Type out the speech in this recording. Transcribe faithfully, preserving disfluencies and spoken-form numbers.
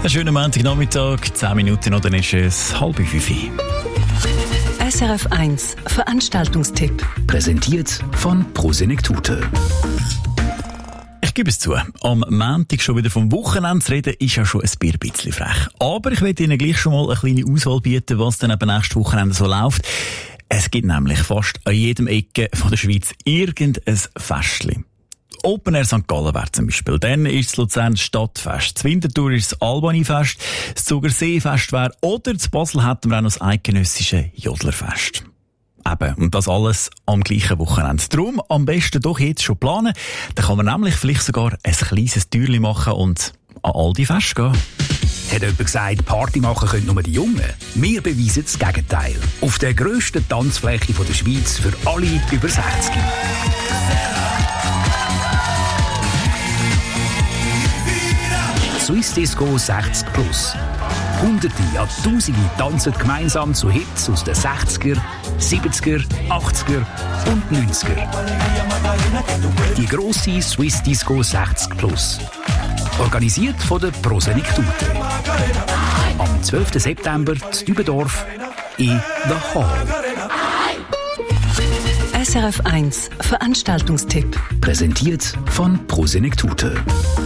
Einen schönen Montagnachmittag, zehn Minuten oder dann ist es halb fünf. S R F eins Veranstaltungstipp. Präsentiert von Prosenektute. Ich gebe es zu, am Montag schon wieder vom Wochenende zu reden, ist ja schon ein bisschen frech. Aber ich will Ihnen gleich schon mal eine kleine Auswahl bieten, was dann eben nächstes Wochenende so läuft. Es gibt nämlich fast an jedem Ecke von der Schweiz irgendein Festchen. Open Air Sankt Gallen wäre zum Beispiel. Dann ist es Luzern Stadtfest. Das Winterthur ist das Albani-Fest. Das Zugerseefest wäre. Oder zu Basel hätten wir auch noch das eidgenössische Jodlerfest. Eben, und das alles am gleichen Wochenende. Darum am besten doch jetzt schon planen. Dann kann man nämlich vielleicht sogar ein kleines Türchen machen und an all die Feste gehen. Hat jemand gesagt, Party machen können nur die Jungen? Wir beweisen das Gegenteil. Auf der grössten Tanzfläche der Schweiz für alle über sechzig. Swiss Disco sechzig plus. Hunderte, ja Tausende tanzen gemeinsam zu Hits aus den sechziger, siebziger, achtziger und neunziger. Die grosse Swiss Disco sechzig plus. Organisiert von der Prosenektute. Am zwölften September in Dübendorf in The Hall. S R F eins Veranstaltungstipp. Präsentiert von Prosenektute.